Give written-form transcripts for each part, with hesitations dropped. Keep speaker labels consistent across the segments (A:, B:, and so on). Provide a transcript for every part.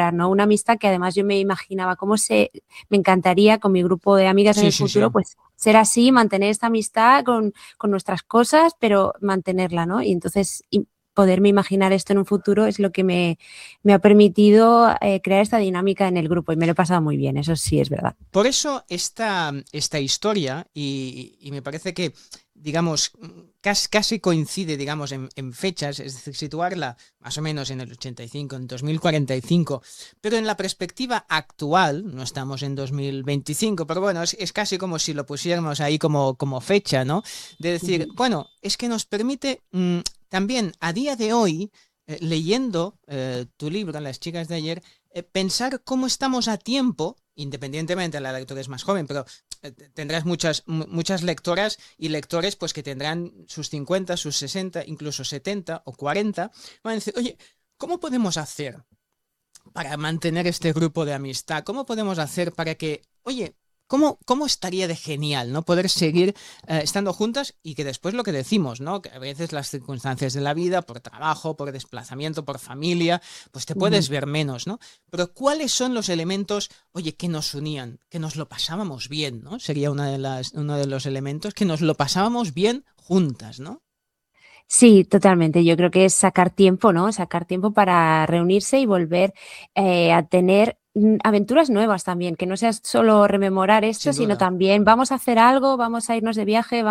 A: lograr, ¿no? Una amistad que además yo me imaginaba me encantaría con mi grupo de amigas en
B: Sí,
A: el
B: sí, sí.
A: futuro, pues ser así, mantener esta amistad con nuestras cosas, pero mantenerla, ¿no? Y entonces poderme imaginar esto en un futuro es lo que me ha permitido crear esta dinámica en el grupo y me lo he pasado muy bien, eso sí es verdad.
B: Por eso esta historia, y me parece que, digamos, casi coincide, digamos, en fechas, es decir, situarla más o menos en el 85, en 2045, pero en la perspectiva actual, no estamos en 2025, pero bueno, es casi como si lo pusiéramos ahí como fecha, ¿no? De decir,
A: Ujú.
B: bueno, es que nos permite también a día de hoy, leyendo tu libro, Las chicas de ayer, pensar cómo estamos a tiempo, independientemente, la lectora es más joven, pero tendrás muchas lectoras y lectores pues que tendrán sus 50, sus 60, incluso 70 o 40, van a decir, oye, ¿cómo podemos hacer para mantener este grupo de amistad? ¿Cómo podemos hacer para que, oye, cómo estaría de genial, ¿no? Poder seguir estando juntas y que después lo que decimos, ¿no? Que a veces las circunstancias de la vida, por trabajo, por desplazamiento, por familia, pues te
A: Ujú.
B: puedes ver menos, ¿no? Pero ¿cuáles son los elementos, oye, que nos unían? Que nos lo pasábamos bien, ¿no? Sería uno de los elementos, que nos lo pasábamos bien juntas, ¿no?
A: Sí, totalmente. Yo creo que es sacar tiempo, ¿no? Sacar tiempo para reunirse y volver a tener aventuras nuevas también, que no sea solo rememorar esto,
B: Sin
A: sino
B: duda.
A: también vamos a hacer algo, vamos a irnos de viaje,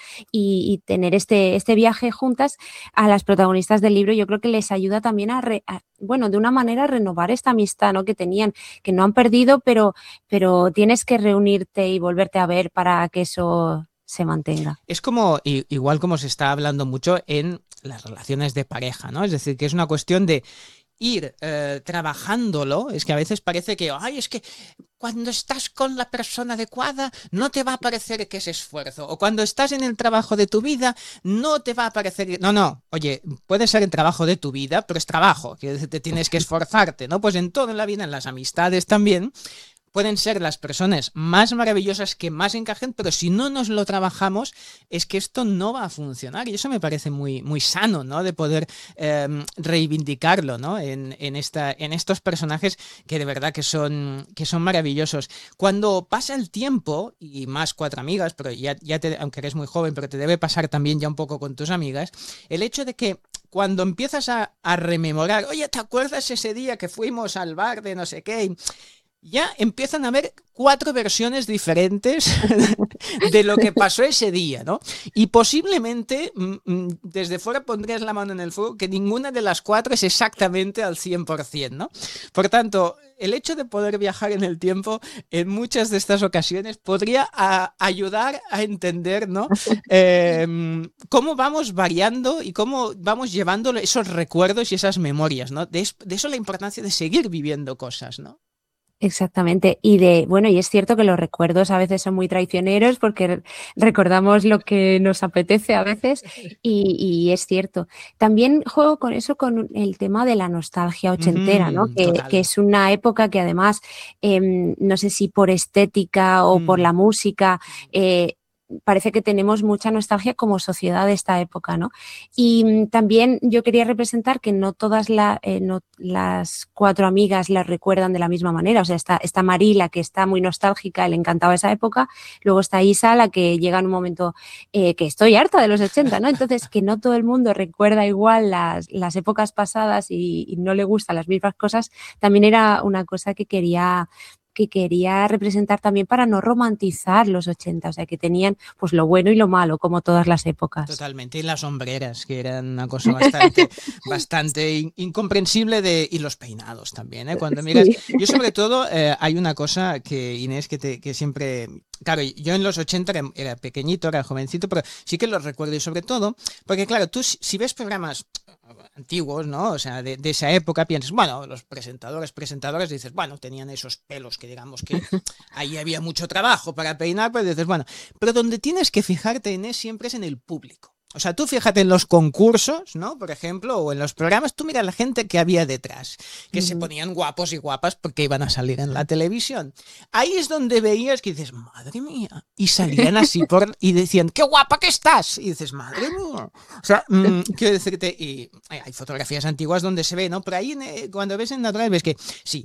A: y tener este viaje juntas a las protagonistas del libro. Yo creo que les ayuda también bueno, de una manera a renovar esta amistad, ¿no? Que tenían, que no han perdido, pero tienes que reunirte y volverte a ver para que eso se mantenga.
B: Es como, igual como se está hablando mucho en las relaciones de pareja, ¿no? Es decir, que es una cuestión de ir trabajándolo. Es que a veces parece que, ay, es que cuando estás con la persona adecuada no te va a parecer que es esfuerzo. O cuando estás en el trabajo de tu vida no te va a parecer... No, no, oye, puede ser el trabajo de tu vida, pero es trabajo, que te tienes que esforzarte, ¿no? Pues en todo en la vida, en las amistades también, pueden ser las personas más maravillosas que más encajen, pero si no nos lo trabajamos, es que esto no va a funcionar. Y eso me parece muy sano, ¿no? De poder reivindicarlo, ¿no? En estos personajes que de verdad que son maravillosos. Cuando pasa el tiempo, y más cuatro amigas, pero aunque eres muy joven, pero te debe pasar también ya un poco con tus amigas, el hecho de que cuando empiezas a rememorar, oye, ¿te acuerdas ese día que fuimos al bar de no sé qué? Ya empiezan a haber cuatro versiones diferentes de lo que pasó ese día, ¿no? Y posiblemente desde fuera pondrías la mano en el fuego que ninguna de las cuatro es exactamente al 100%, ¿no? Por tanto, el hecho de poder viajar en el tiempo en muchas de estas ocasiones podría ayudar a entender, ¿no? Cómo vamos variando y cómo vamos llevando esos recuerdos y esas memorias, ¿no? De eso la importancia de seguir viviendo cosas, ¿no?
A: Exactamente. Bueno, y es cierto que los recuerdos a veces son muy traicioneros porque recordamos lo que nos apetece a veces y es cierto. También juego con eso, con el tema de la nostalgia ochentera, ¿no? Que
B: Total.
A: es una época que además, no sé si por estética o por
B: Mm.
A: la música, parece que tenemos mucha nostalgia como sociedad de esta época, ¿no? Y también yo quería representar que no todas no las cuatro amigas las recuerdan de la misma manera. O sea, está Marila, que está muy nostálgica, le encantaba esa época. Luego está Isa, la que llega en un momento que estoy harta de los 80, ¿no? Entonces, que no todo el mundo recuerda igual las épocas pasadas y no le gustan las mismas cosas, también era una cosa que quería representar también para no romantizar los 80, o sea, que tenían pues lo bueno y lo malo, como todas las épocas.
B: Totalmente. Y las sombreras, que eran una cosa bastante incomprensible y los peinados también, ¿eh? Cuando miras,
A: Sí.
B: yo sobre todo hay una cosa que Inés que siempre, claro, yo en los 80 era pequeñito, era jovencito, pero sí que los recuerdo y sobre todo, porque claro, tú si ves programas antiguos, ¿no? O sea, de esa época piensas, bueno, los presentadoras, dices, bueno, tenían esos pelos que digamos que ahí había mucho trabajo para peinar, pues dices, bueno, pero donde tienes que fijarte en siempre es en el público. O sea, tú fíjate en los concursos, ¿no? Por ejemplo, o en los programas, tú mira la gente que había detrás, que se
A: Ujú.
B: ponían guapos y guapas porque iban a salir en la televisión. Ahí es donde veías que dices, madre mía, y salían así y decían, qué guapa que estás. Y dices, madre mía. O sea, quiero decirte, y hay fotografías antiguas donde se ve, ¿no? Pero ahí cuando ves en natural ves que sí,